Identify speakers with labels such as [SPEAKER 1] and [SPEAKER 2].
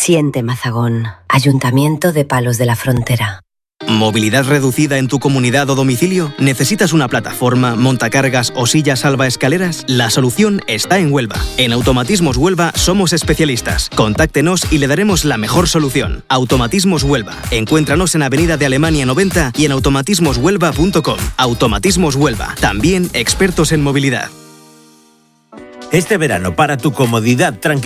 [SPEAKER 1] Siente Mazagón, Ayuntamiento de Palos de la Frontera.
[SPEAKER 2] ¿Movilidad reducida en tu comunidad o domicilio? ¿Necesitas una plataforma, montacargas o silla salvaescaleras? La solución está en Huelva. En Automatismos Huelva somos especialistas. Contáctenos y le daremos la mejor solución. Automatismos Huelva. Encuéntranos en Avenida de Alemania 90 y en automatismoshuelva.com. Automatismos Huelva. También expertos en movilidad.
[SPEAKER 3] Este verano, para tu comodidad, tranquilidad